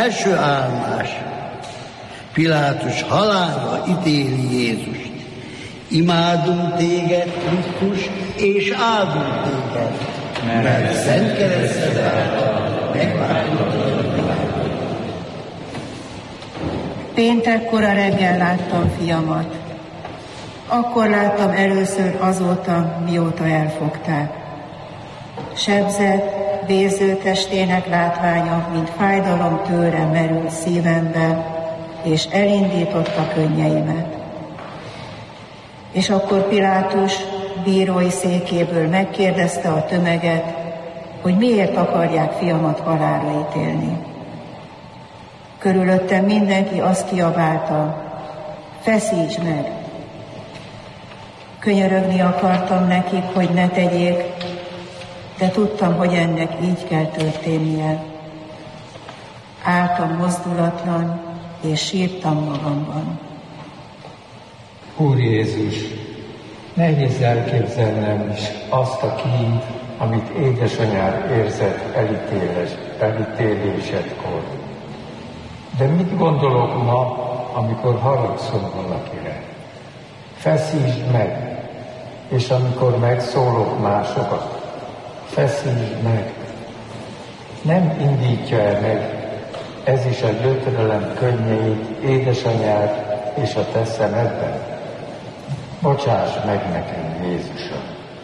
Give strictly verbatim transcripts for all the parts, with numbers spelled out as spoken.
Első állomás. Pilátus halálra ítéli Jézust. Imádunk téged, Krisztus, és áldunk téged, mert szent kereszted által megváltottad a világot. Péntek kora reggel láttam fiamat. Akkor láttam először azóta, mióta elfogták. Sebzett, vérző testének látványa, mint fájdalom tőre merült szívembe, és elindította könnyeimet. És akkor Pilátus bírói székéből megkérdezte a tömeget, hogy miért akarják fiamat halálra ítélni. Körülöttem mindenki azt kiabálta, feszíts meg! Könyörögni akartam nekik, hogy ne tegyék, de tudtam, hogy ennek így kell történnie. Álltam mozdulatlan, és sírtam magamban. Úr Jézus, nehéz elképzelnem is azt a kínt, amit édesanyád érzett elítélés, elítélésedkor. De mit gondolok ma, amikor haragszom valakire? Feszítsd meg, és amikor megszólok másokat, feszítsd meg. Nem indítja-e meg ez is a gyötrelem könnyeit édesanyád és a te szemedben? Bocsáss meg nekem, Jézusom!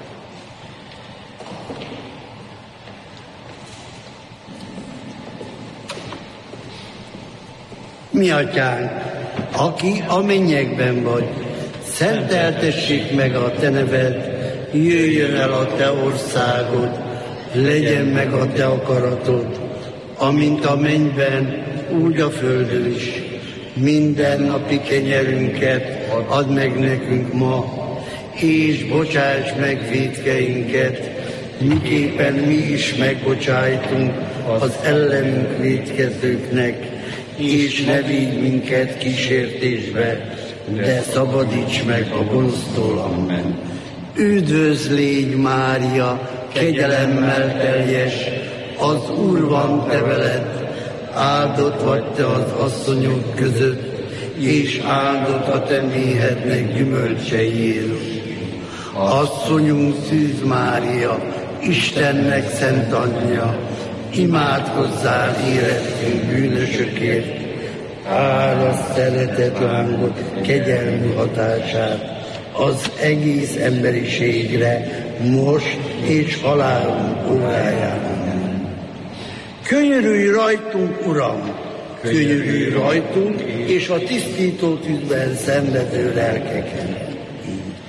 Mi atyánk, aki a mennyekben vagy, szenteltessék meg a te neved, jöjjön el a te országod, legyen meg a te akaratod, amint a mennyben, úgy a földön is. Minden napi kenyerünket add meg nekünk ma, és bocsáss meg vétkeinket, miképpen mi is megbocsájtunk az ellenünk vétkezőknek, és ne vigy minket kísértésbe, de szabadíts meg a gonosztól, amen. Üdvözl légy, Mária, kegyelemmel teljes, az Úr van te veled, áldott vagy te az asszonyok között, és áldott a te méhednek gyümölcse Jézus. Asszonyunk Szűz Mária, Istennek szent anyja, imádkozzál érettünk bűnösökért, árasz szeretet lángot, kegyelmi hatását az egész emberiségre, most és halálunk órájában. Könyörülj rajtunk, Uram! Könyörülj rajtunk, és a tisztító tűzben szenvedő lelkeken.